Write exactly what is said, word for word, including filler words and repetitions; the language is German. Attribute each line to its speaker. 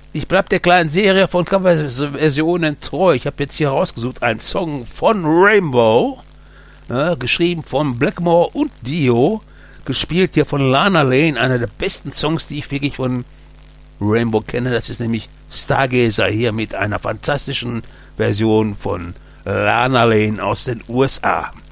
Speaker 1: ich bleib der kleinen Serie von Coverversionen treu. Ich habe jetzt hier rausgesucht einen Song von Rainbow, ne, geschrieben von Blackmore und Dio, gespielt hier von Lana Lane, einer der besten Songs, die ich wirklich von Rainbow kenne. Das ist nämlich Stargazer hier mit einer fantastischen Version von Lana Lane aus den U S A.